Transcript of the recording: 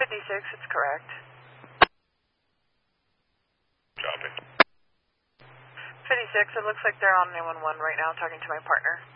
it's correct. Copy. 56, it looks like they're on 911 right now talking to my partner.